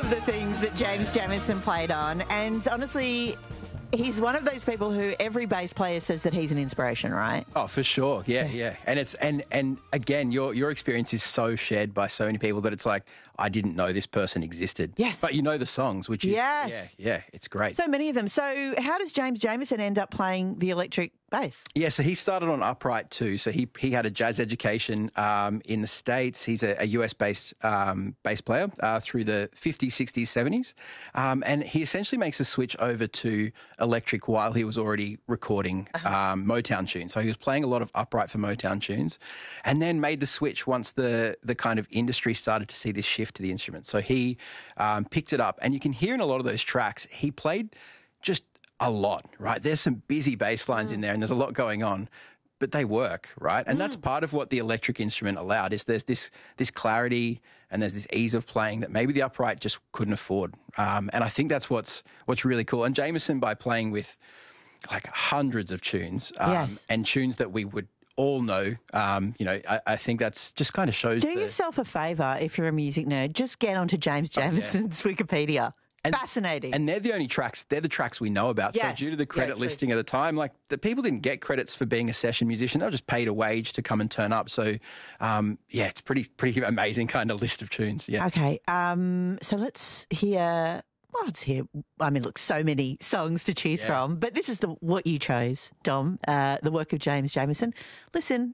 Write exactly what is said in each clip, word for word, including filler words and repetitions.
of the things that James Jamison played on, and honestly, he's one of those people who every bass player says that he's an inspiration, right? Oh, for sure. Yeah, yeah. And it's and and again, your your experience is so shared by so many people that it's like, I didn't know this person existed. Yes. But you know the songs, which is Yes. yeah, yeah, it's great. So many of them. So how does James Jamison end up playing the electric bass? Yeah, so he started on upright too. So he he had a jazz education um, in the States. He's a, a U S-based um, bass player uh, through the fifties, sixties, seventies. Um, and he essentially makes the switch over to electric while he was already recording Uh-huh. um, Motown tunes. So he was playing a lot of upright for Motown tunes and then made the switch once the, the kind of industry started to see this shift to the instrument. So he um, picked it up, and you can hear in a lot of those tracks, he played just a lot, right? There's some busy bass lines in there and there's a lot going on, but they work, right? And that's part of what the electric instrument allowed is there's this this clarity and there's this ease of playing that maybe the upright just couldn't afford. Um, and I think that's what's what's really cool. And Jamison, by playing with like hundreds of tunes um, Yes. and tunes that we would all know, um, you know, I, I think that's just kind of shows Do the, yourself a favour if you're a music nerd. Just get onto James Jamison's Wikipedia. And- Fascinating. And they're the only tracks, they're the tracks we know about. Yes. So due to the credit Yeah, true. listing at the time, like the people didn't get credits for being a session musician. They were just paid a wage to come and turn up. So, um, yeah, it's pretty, pretty amazing kind of list of tunes. Yeah. Okay, um, so let's hear, well, let's hear, I mean, look, so many songs to choose Yeah. from, but this is the what you chose, Dom, uh, the work of James Jamison. Listen.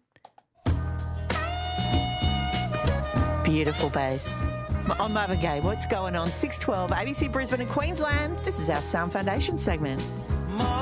Beautiful bass. On Marvin Gaye, what's going on? six twelve, A B C Brisbane and Queensland. This is our Sound Foundation segment.